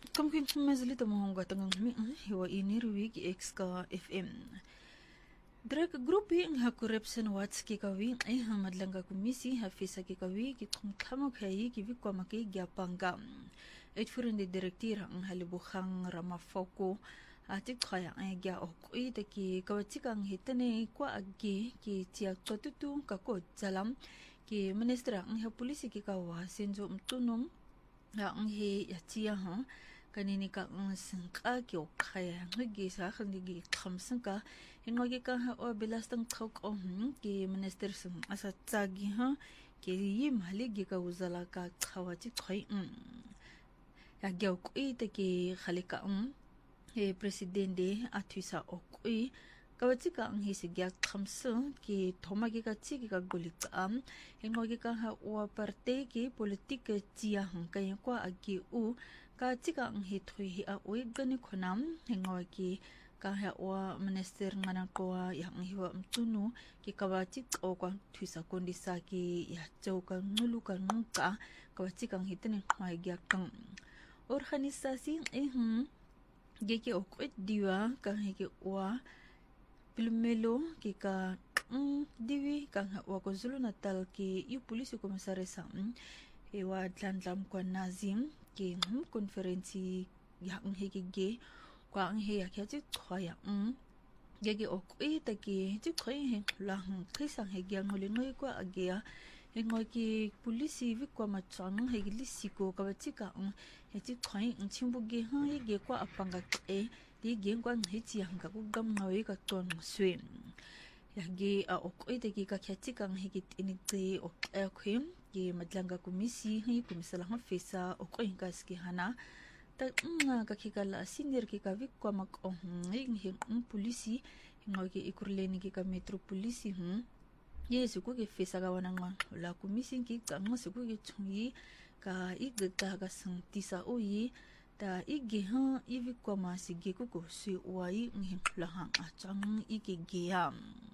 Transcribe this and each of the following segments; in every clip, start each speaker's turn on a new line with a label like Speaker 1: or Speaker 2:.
Speaker 1: Kom kin mazli to mohonga tangang mi hiwa inir wiki exka FM. Drag grupi nga kurepsen wats ki kawi ay hamadlanga kumisi hafisa ki kawi ki kamo kayi ki vikwa maki gyapanga. Uitvoerende directeur ang halibukhang Ramafoko atik kaya ay gya okui taki kawatikang hitane kwa agi ki tiyak totutu kako zalam ki ministra ang polisi ki kawa senzo mtunong ang he yatia ha kanini ka ang sangka ki okaya ngigi sa khandigi khamsangka hingogi ka ha o bilastang thok o ki minister sang asatsagi ha ki yim haligi ka uzala ka khawati khoi ya gyaw kui te ki khalika he presidente atuisa okui kawatika ang hisigyak khamsa ki thomagi ka chigi ka gulik hingogi ka ha o parte ki politika tia hang kaya kwa agi ka chika ang hithui hi a oi gani khonam hingogi ka ha o minister ngana ko yang hiwa mtunu ki kawati o kwa thuisa kondisa ki ya chauka ngulu ka ngka kawachika ang hitene khwai gyak kang organisasi geki okwit diwa ka hiki wa Pilmelo kika diwi kang wa KwaZulu Natal ki yu polisi komisare sa wa tlandlam kwa nazim ki konferensi yang hiki ge kwa ang he yakya khoya gege okui taki ti khoi he lang khisang he gyang holi noi kwa agya ngoi ki polisi vikwa machang he lisiko kawachika he ti khoi chimbuge ha he ge kwa apanga di gengwan hichi hanga ku gam ngawe ka ton swim yagi a okoi de ki ka khati kang higit inite okhim ki madlanga kumisi hi kumisala ha fesa okoi gaski hana ta ka khikala senior ki ka vikwa mak hi polisi ngoi ki ikurleni ki ka metro polisi yesu ku ki fesa ga wananga la kumisi ki ka ngosu ku ki chungi ka igta ga santisa oyi ta igi ivi kwa masige kuko si wai ngihlang achang igi giam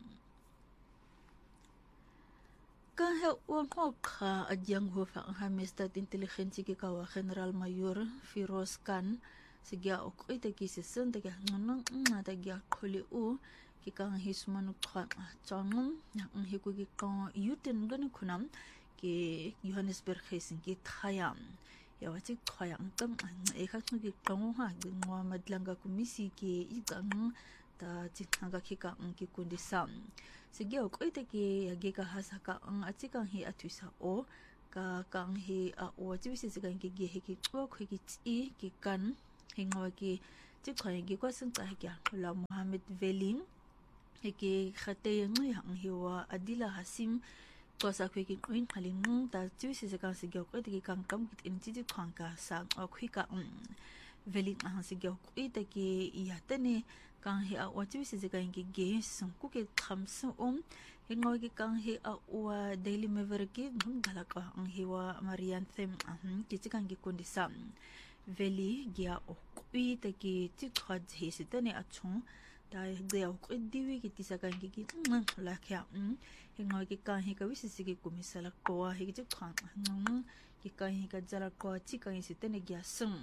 Speaker 1: ka he kha adyang ho fa hamestat intelligence ki kawa general mayor Firoz Khan sigya ok ite ki sesen ta ga ngonang ta ga kholi ki ka hismanu kha achang yang he ku ki ka yuten gan khunam ki Johannesburg hesin ki thayam yawati khoyang tam e khatnu ki tongo ha ngwa madlanga kumisi ki igang ta chithanga khika ki kundisam sigyo koite ki yage ka hasaka achika hi atwisa o ka kang hi a o chibisi sigang ki ge ki chwa khoi ki chi ki kan hingwa ki chikhoy gi kwasan ta kya la Mohammed Veling ki khate ngi hang hiwa Adila Hasim tosa kwe ki kuin haling ta chisi se kan sigyo ko ti kan kam kit in chi khang ka sa khwika veli ang sigyo ko ita ki yatane kan he a wa chisi se kan ki ge sung ku ke khamsu hingo ki kan he a wa daily mever ki gala ka ang hiwa Marian them ki chi kan ki kondisam veli gya o ku ita ki chi khad he se tane achung ta de o ku diwi ki ti sa kan ki la kya hingoy ki kan hi ka wisisi ki kumisala ko hi ki khang ki kan hi ka jara ko chi kan si tene gya sung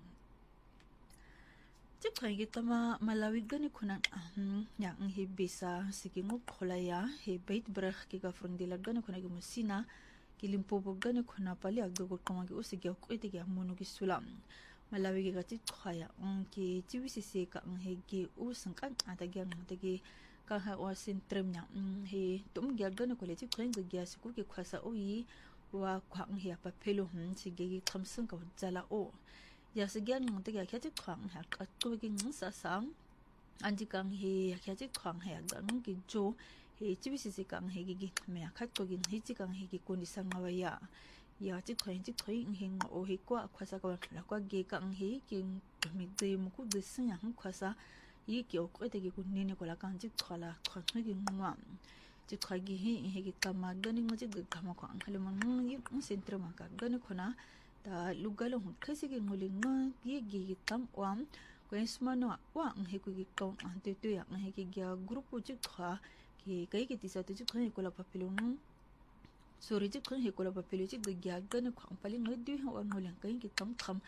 Speaker 1: chi kan ki tama Malawi gani kunan yang hi bisa siki ngo kholaya he bait brakh ki ka frondila gani kuna ki musina ki Limpopo gani kuna pali agdo ko kama ki usigi ko ite ki munu ki sulam Malawi ki ka chi khaya ki chi wisisi ka he ki usang kan ata gya ngati ka ha wa sintrem nya he tum gya gana ko le chi kheng gya su ku ki khasa o yi wa khang hi pa phelo si ge gi khamsung ka jala o ya se gya ng te gya kha chi khang ha ka to gi ng sa sang anji kang he kha chi khang ha ga ng ki jo he chi bi si kang he gi me kha to gi hi chi kang he gi ko ni sang wa ya chi khoi hing o he kwa khasa ka la kwa ge kang he ki mi de mu ku de sin ya khasa yi ki ok ete ki kunni ne kola kan ji khala khotni gi ngwa ji khagi hi ki kama gani ngoji de kama ko an khale mon yi sentre ma ka gani khona ta lugalo hun khasi gi ngoli nga gi tam wam ko esmano wa an he ku gi ko an te ya an he ki gya grupo ji kha ki kai ki tisa te ji khani kola papilon sori ji khani kola papilo ji de gya gani ko an pali ngodi ha wa ngolen kai ki tam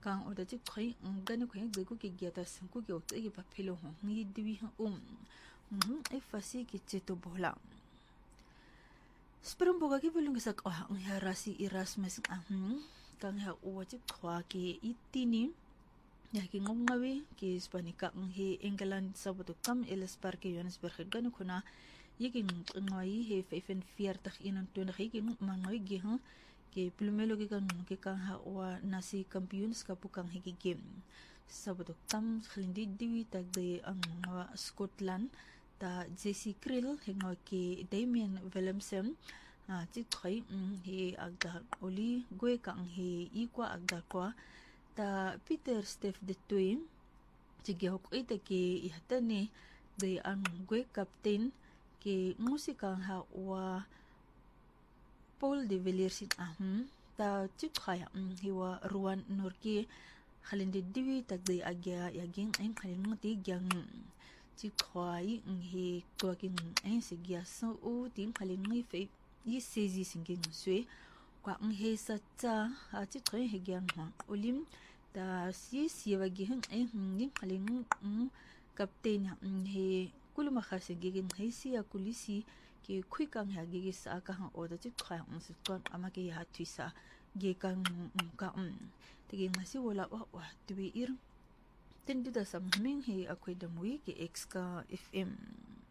Speaker 1: kang oda chik khoi ngani khoi de ku ki gyata sang ku ge otse gi papilo ho ngi diwi ha e fasi ki cheto bola Sprung boga ki bulung sak ngi rasi Erasmus kang ha uwa chik khwa ki itini ya ki ngongawi ki Hispanica ngi England saboto kam Ellis Park Johannesburg ganu kuna yiki ngai he 45 21 yiki mangai gi ke plumelo ki kan ha wa nasi kampions ka pukang hiki game saboto tam khindi diwi tag de ang Scotland ta JC Krill hingo ki Damien Williamson chik khoi he agda oli goe kang he ikwa agda kwa ta Peter Steph de Twin chigi hok ite ki ihatani de ang goe captain ki musika ha wa Paul de Villiers ta chik khaya hiwa ruan nurki khalindi diwi tagdi agya yaging ay khalin ti gyang chik khwai hi twakin ay sigya so u tim khalin ngi fe yi sezi singing swe kwa he sa cha chik khoi he gyang ha ulim ta si wagi ay ngi khalin kapten he kuluma khasingin he si kulisi ki khui kang ha gi sa ka ha oda chik khaya si kon amake ya twisa ge kang ka tigi ngasi wala wa tuwi ir tindu da sam hming he akwai da mui ki X ka FM